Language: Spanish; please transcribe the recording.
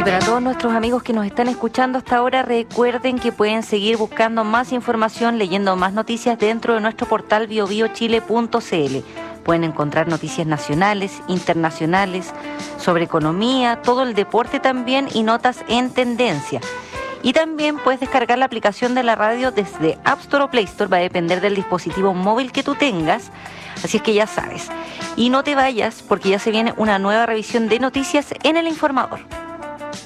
Y para todos nuestros amigos que nos están escuchando hasta ahora, recuerden que pueden seguir buscando más información, leyendo más noticias dentro de nuestro portal biobiochile.cl. Pueden encontrar noticias nacionales, internacionales, sobre economía, todo el deporte también y notas en tendencia. Y también puedes descargar la aplicación de la radio desde App Store o Play Store, va a depender del dispositivo móvil que tú tengas, así es que ya sabes. Y no te vayas porque ya se viene una nueva revisión de noticias en El Informador.